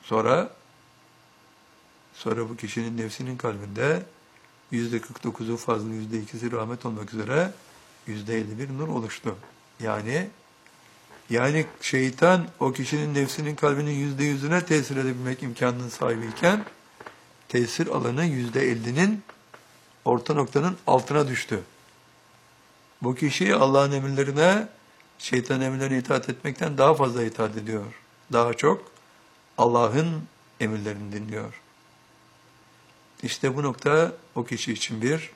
Sonra bu kişinin nefsinin kalbinde %49'u fazla, %2'si rahmet olmak üzere %51 nur oluştu. Yani şeytan o kişinin nefsinin kalbinin %100'üne tesir edebilmek imkanının sahibiyken tesir alanı %50'nin orta noktanın altına düştü. Bu kişi Allah'ın emirlerine, şeytanın emirlerine itaat etmekten daha fazla itaat ediyor. Daha çok Allah'ın emirlerini dinliyor. İşte bu nokta o kişi için bir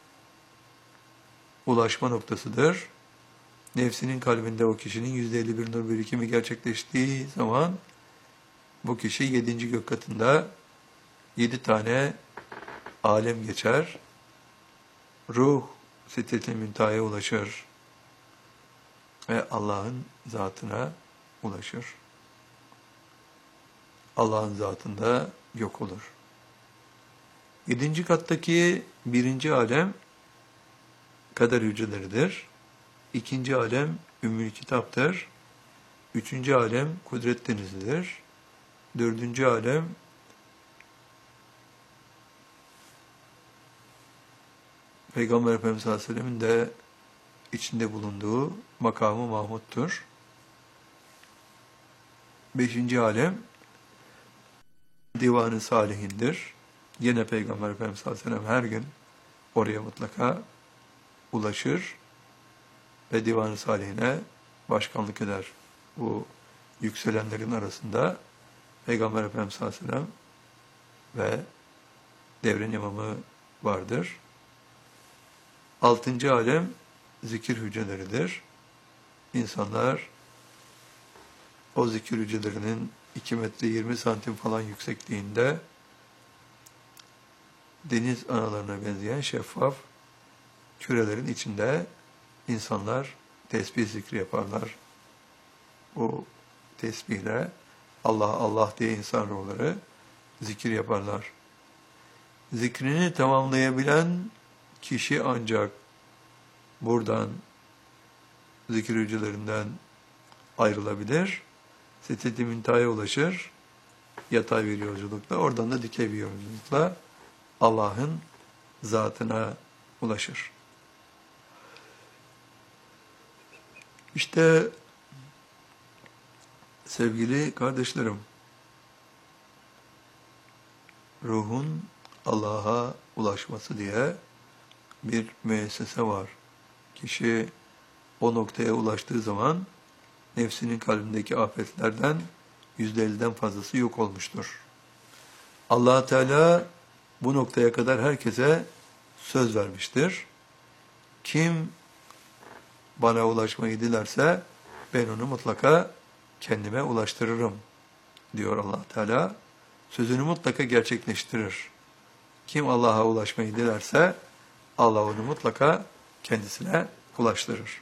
ulaşma noktasıdır. Nefsinin kalbinde o kişinin %51 nur birikimi gerçekleştiği zaman bu kişi 7. gök katında 7 tane alem geçer. Ruh Sidret-i Münteha'ya ulaşır ve Allah'ın zatına ulaşır. Allah'ın zatında yok olur. 7. kattaki 1. alem kader hücreleridir. 2. alem Ümmül Kitap'tır. 3. alem Kudret Denizi'dir. 4. alem Peygamber Efendimiz sallallahu aleyhi ve sellem'in de içinde bulunduğu makamı Mahmud'dur. 5. alem Divan-ı Salihin'dir. Yine Peygamber Efendimiz sallallahu aleyhi ve sellem her gün oraya mutlaka ulaşır ve Divan-ı Salihine başkanlık eder. Bu yükselenlerin arasında Peygamber Efendimiz sallallahu aleyhi ve sellem ve devrin imamı vardır. 6. alem zikir hücreleridir. İnsanlar o zikir hücrelerinin 2 metre 20 santim falan yüksekliğinde deniz analarına benzeyen şeffaf kürelerin içinde insanlar tesbih zikri yaparlar. O tesbihle Allah Allah diye insan ruhları zikir yaparlar. Zikrini tamamlayabilen kişi ancak buradan zikir hücrelerinden ayrılabilir. Sidret-i Münteha'ya ulaşır. Yatay bir yolculukla, oradan da dikey bir yolculukla Allah'ın zatına ulaşır. İşte sevgili kardeşlerim, ruhun Allah'a ulaşması diye bir müessese var. Kişi o noktaya ulaştığı zaman nefsinin kalbindeki afetlerden %50'den fazlası yok olmuştur. Allah Teala bu noktaya kadar herkese söz vermiştir. Kim bana ulaşmayı dilerse ben onu mutlaka kendime ulaştırırım diyor Allah Teala. Sözünü mutlaka gerçekleştirir. Kim Allah'a ulaşmayı dilerse Allah onu mutlaka kendisine ulaştırır.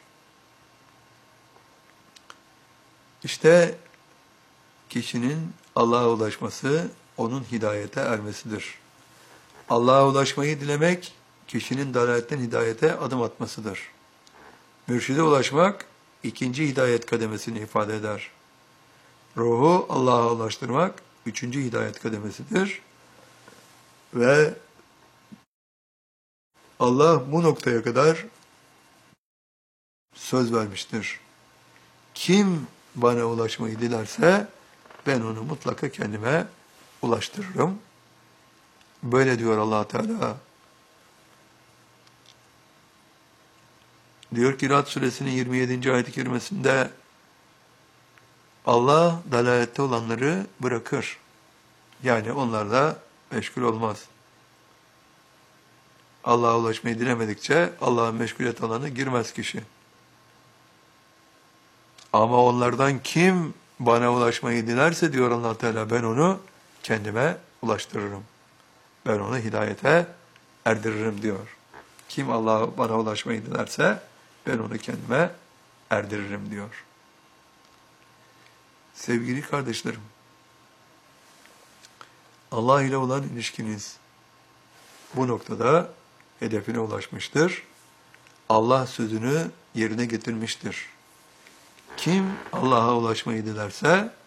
İşte kişinin Allah'a ulaşması onun hidayete ermesidir. Allah'a ulaşmayı dilemek kişinin dalaletten hidayete adım atmasıdır. Mürşide ulaşmak ikinci hidayet kademesini ifade eder. Ruhu Allah'a ulaştırmak üçüncü hidayet kademesidir. Ve Allah bu noktaya kadar söz vermiştir. Kim bana ulaşmayı dilerse ben onu mutlaka kendime ulaştırırım. Böyle diyor Allah Teala. Diyor ki Ra'd suresinin 27. ayet-i kerimesinde Allah dalalette olanları bırakır. Yani onlarla meşgul olmaz. Allah'a ulaşmayı dilemedikçe Allah'ın meşguliyet alanına girmez kişi. Ama onlardan kim bana ulaşmayı dilerse diyor Allah Teala ben onu kendime ulaştırırım. Ben onu hidayete erdiririm diyor. Kim Allah'a bana ulaşmayı dilerse ben onu kendime erdiririm diyor. Sevgili kardeşlerim, Allah ile olan ilişkiniz bu noktada hedefine ulaşmıştır. Allah sözünü yerine getirmiştir. Kim Allah'a ulaşmayı dilerse